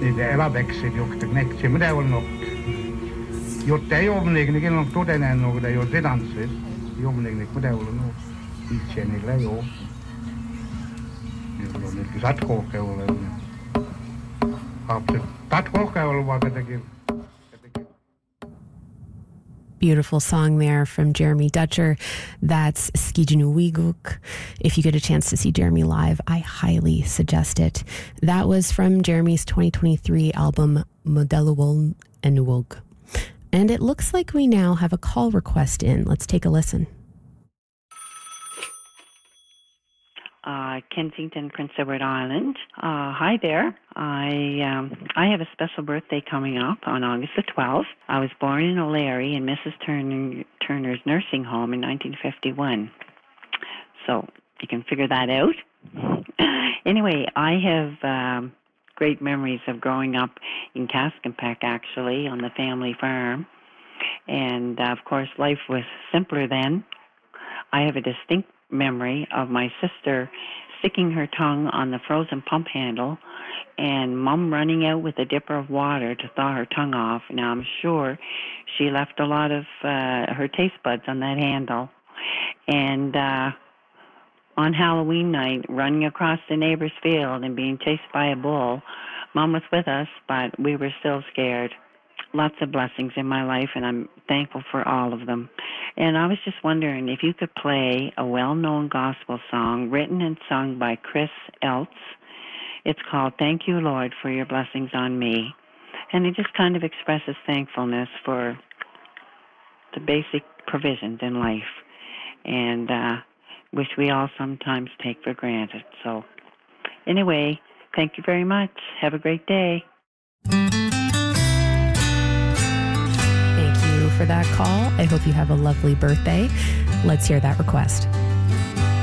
niitä eläväksi, jotka näkee, mitä on ollut. Jotta ei ole niitä on todennäköinen, että ei ole sedansses. Ei ole niitä, mitä on ollut. Itse niillä ei ole. Niillä on niitä satkohkeudella. Haapset tatkohkeudella vaikka tekin. Beautiful song there from Jeremy Dutcher. That's Skijinuwiguk. If you get a chance to see Jeremy live, I highly suggest it. That was from Jeremy's 2023 album, Modeluwol Enuwog. And it looks like we now have a call request in. Let's take a listen. Kensington, Prince Edward Island. Hi there. I have a special birthday coming up on August the 12th. I was born in O'Leary in Mrs. Turner's nursing home in 1951. So you can figure that out. Anyway, I have great memories of growing up in Cascampec, actually, on the family farm. And, of course, life was simpler then. I have a distinct memory of my sister sticking her tongue on the frozen pump handle and Mum running out with a dipper of water to thaw her tongue off. Now, I'm sure she left a lot of her taste buds on that handle. And on Halloween night, running across the neighbor's field and being chased by a bull, Mom was with us, but we were still scared. Lots of blessings in my life, and I'm thankful for all of them. And I was just wondering if you could play a well-known gospel song written and sung by Chris Eltz. It's called Thank You, Lord, for Your Blessings on Me. And it just kind of expresses thankfulness for the basic provisions in life, and which we all sometimes take for granted. So anyway, thank you very much. Have a great day. For that call. I hope you have a lovely birthday. Let's hear that request.